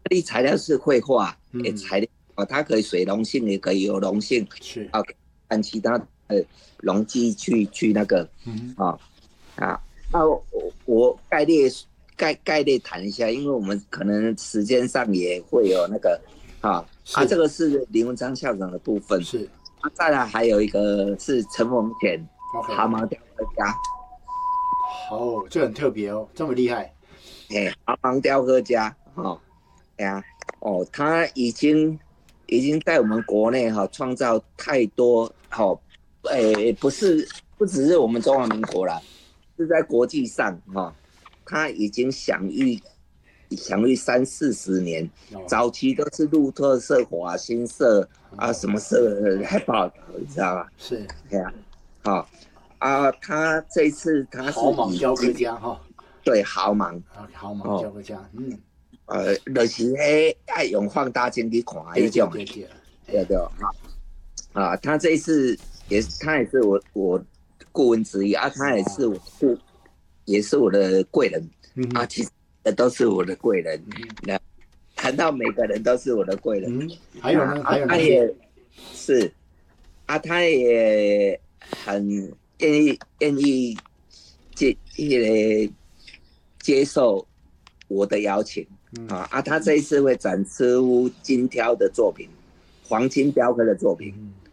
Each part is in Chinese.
克力材料是绘画材料它可以水溶性，也可以有溶性， 是按其他溶剂去那个那我概略谈一下，因为我们可能时间上也会有那个这个是林文章校长的部分， 是再来还有一个是陈逢田 ，OK， 蛤蟆雕刻家， 好，这很特别哦，这么厉害， 蛤蟆雕刻家他已经在我们国内创造太多不只是我们中华民国啦，是在国际上他已经享誉30-40年，早期都是路特社、华新社什么社来报道，你知道吗？ 是， 他这一次他是豪蟒雕刻家对，豪蟒雕刻家， 就是爱用放大镜去看那种，对他这一次他也是我顾问之一他也是我的贵人其实都是我的贵人，谈到每个人都是我的贵人， 还有呢， 他也是他也很愿意接受我的邀请他这一次会展出金雕的作品，黄金雕刻的作品，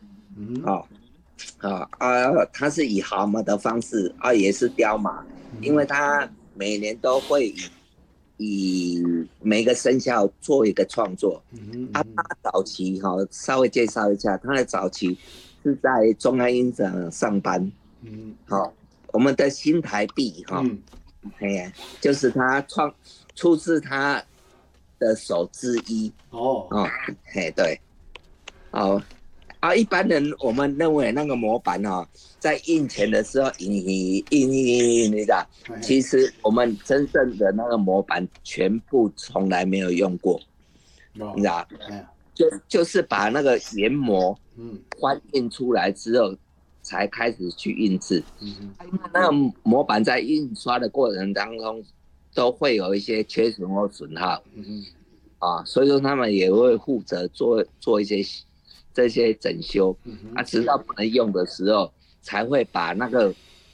他是以蛤蟆的方式也是雕马，因为他每年都会以每个生肖做一个创作，他早期稍微介绍一下，他的早期是在中央音响上班，我们的新台币就是他出自他的手之一对一般人我们认为那个模板在印钱的时候印，其实我们真正的那个模板全部从来没有用过，你知道就是把那个原模翻印出来之后才开始去印制，因为那个模板在印刷的过程当中都会有一些缺损或损耗，所以说他们也会负责做一些这些整修，直到不能用的时候才会把那个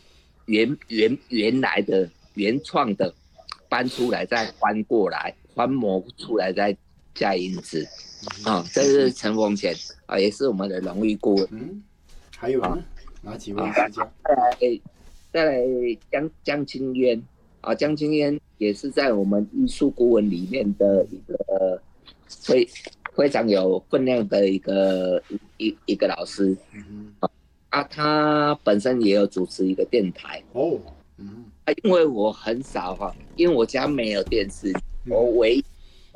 原来的原创的搬出来，再翻过来翻模出来，再加印制，这是陈逢田也是我们的荣誉顾问。 还有呢？哪几位艺术家？ 再来江青渊江青渊也是在我们艺术顾问里面的一个非常有分量的一个老师，他本身也有主持一个电台因为我很少因为我家没有电视，我唯一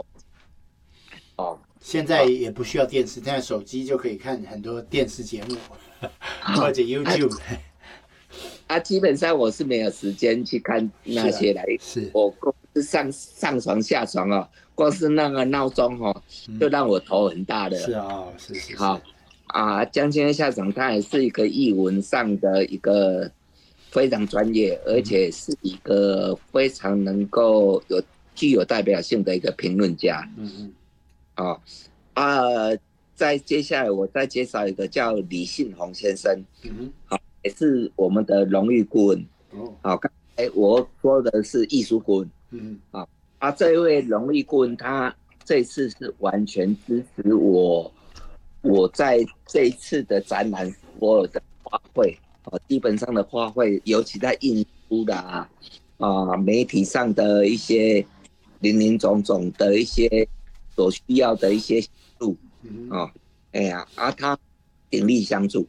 现在也不需要电视，现在手机就可以看很多电视节目或者 YouTube。 基本上我是没有时间去看那些来，我光是上床下床光是那个闹钟就让我头很大的。 是好江青渊校长他也是一个艺文上的一个非常专业，而且是一个非常能够具有代表性的一个评论家。再接下来我再介绍一个叫李信宏先生，也是我们的荣誉顾问。刚才我说的是艺术顾问，这一位荣誉顾问他这次是完全支持我在这一次的展览所有的花卉基本上的花卉，尤其在印书的媒体上的一些林林总总的一些所需要的一些协助他鼎力相助。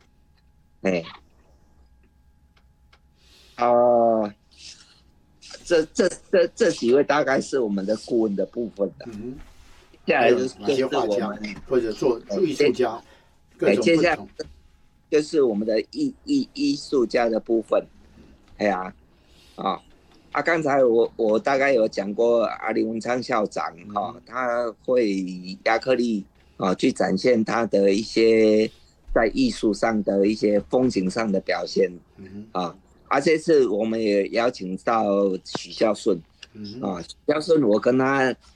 这几位大概是我们的顾问的部分的。接下来就是我们或者做艺术家， 接下来就是我们的艺术家的部分。刚才我大概有讲过林文昌校长他会以亚克力去展现他的一些在艺术上的一些风景上的表现这次我们也邀请到许孝顺许孝顺我跟他